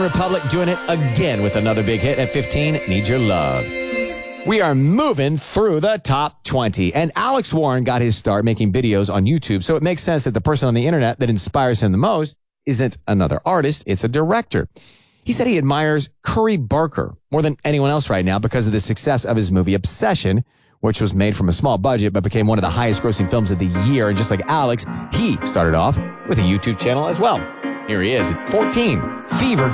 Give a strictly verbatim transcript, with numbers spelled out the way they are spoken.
Republic doing it again with another big hit at fifteen, Need Your Love. We are moving through the top twenty, and Alex Warren got his start making videos on YouTube, so it makes sense that the person on the internet that inspires him the most isn't another artist, it's a director. He said he admires Curry Barker more than anyone else right now because of the success of his movie Obsession, which was made from a small budget but became one of the highest grossing films of the year. And just like Alex, he started off with a YouTube channel as well. Here he is at fourteen, Fever